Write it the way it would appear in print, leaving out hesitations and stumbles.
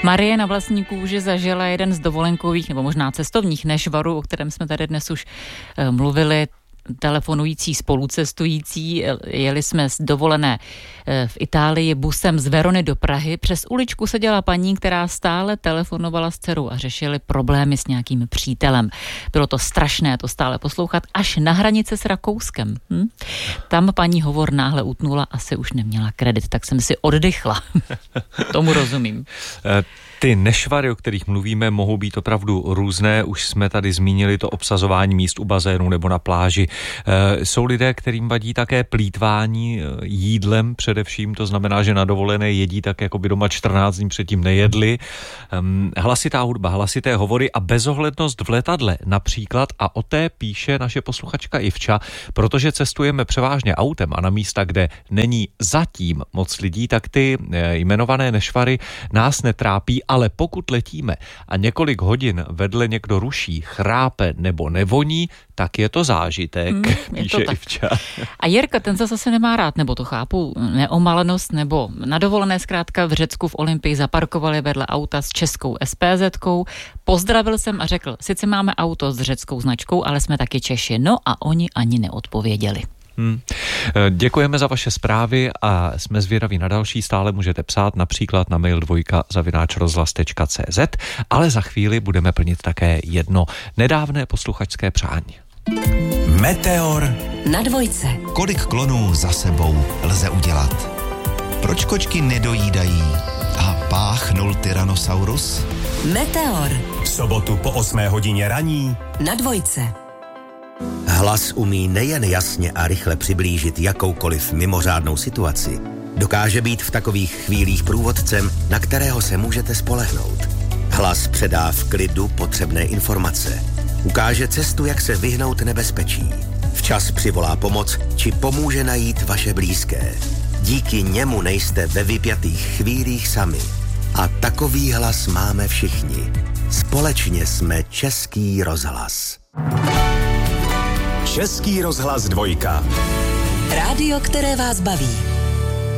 Marie na vlastní kůži zažila jeden z dovolenkových nebo možná cestovních nešvarů, o kterém jsme tady dnes už mluvili. Telefonující spolucestující, jeli jsme z dovolené v Itálii busem z Verony do Prahy. Přes uličku seděla paní, která stále telefonovala s dcerou a řešili problémy s nějakým přítelem. Bylo to strašné to stále poslouchat až na hranice s Rakouskem. Tam paní hovor náhle utnula, asi už neměla kredit, tak jsem si oddychla. Tomu rozumím. Ty nešvary, o kterých mluvíme, mohou být opravdu různé. Už jsme tady zmínili to obsazování míst u bazénu nebo na pláži. Jsou lidé, kterým vadí také plýtvání jídlem především, to znamená, že na dovolené jedí tak, jako by doma 14 dní předtím nejedli. Hlasitá hudba, hlasité hovory a bezohlednost v letadle například, a o té píše naše posluchačka Ivča, protože cestujeme převážně autem a na místa, kde není zatím moc lidí, tak ty jmenované nešvary nás netrápí, ale pokud letíme a několik hodin vedle někdo ruší, chrápe nebo nevoní, tak je to zážitek, píše Ivča. A Jirka, ten zase nemá rád, nebo to chápu, neomalenost, nebo na dovolené zkrátka v Řecku v Olympii zaparkovali vedle auta s českou SPZ-kou. Pozdravil jsem a řekl, sice máme auto s řeckou značkou, ale jsme taky Češi. No a oni ani neodpověděli. Děkujeme za vaše zprávy a jsme zvědaví na další. Stále můžete psát například na mail dvojka@rozhlas.cz, ale za chvíli budeme plnit také jedno nedávné posluchačské přání. Meteor na dvojce. Kolik klonů za sebou lze udělat? Proč kočky nedojídají? A páchnul Tyrannosaurus? Meteor V sobotu po 8 hodině raní na dvojce. Hlas umí nejen jasně a rychle přiblížit jakoukoliv mimořádnou situaci. Dokáže být v takových chvílích průvodcem, na kterého se můžete spolehnout. Hlas předá v klidu potřebné informace. Ukáže cestu, jak se vyhnout nebezpečí. Včas přivolá pomoc, či pomůže najít vaše blízké. Díky němu nejste ve vypjatých chvílích sami. A takový hlas máme všichni. Společně jsme Český rozhlas. Český rozhlas 2. Rádio, které vás baví.